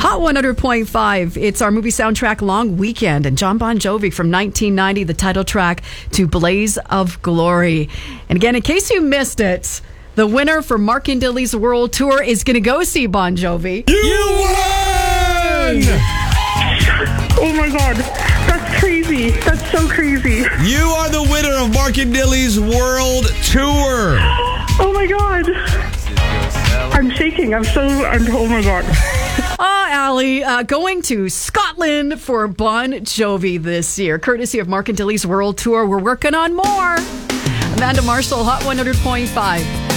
Hot 100.5. It's our movie soundtrack long weekend, and John Bon Jovi from 1990, the title track to Blaze of Glory. And again, in case you missed it, the winner for Mark and Dilly's World Tour is going to go see Bon Jovi. You won! Oh my God, that's crazy. That's so crazy. You are the winner of Mark and Dilly's World Tour. Oh my God. I'm shaking. Oh my God. Allie, going to Scotland for Bon Jovi this year, courtesy of Mark and Dilly's World Tour. We're working on more. Amanda Marshall, Hot 100.5.